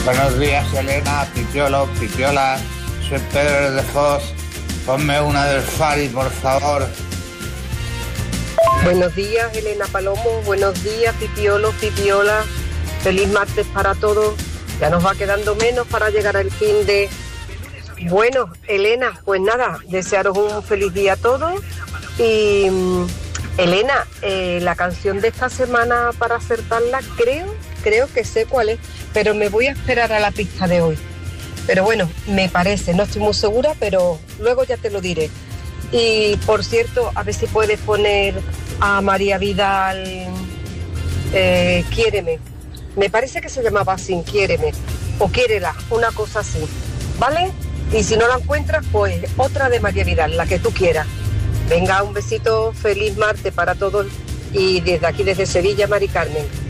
Buenos días, Elena, Pipiolo, Pipiola. Soy Pedro de Foz. Ponme una del Fari, por favor. Buenos días, Elena Palomo. Buenos días, Pipiolo, Pipiola. Feliz martes para todos. Ya nos va quedando menos para llegar al fin de... Bueno, Elena, pues nada, desearos un feliz día a todos. Y Elena, la canción de esta semana para acertarla, creo que sé cuál es, pero me voy a esperar a la pista de hoy. Pero bueno, me parece, no estoy muy segura, pero luego ya te lo diré. Y por cierto, a ver si puedes poner a María Vidal, Quiéreme. Me parece que se llamaba así, Quiéreme, o Quiérela, una cosa así, ¿vale? Y si no la encuentras, pues otra de María Vidal, la que tú quieras. Venga, un besito, feliz martes para todos y desde aquí, desde Sevilla, Mari Carmen.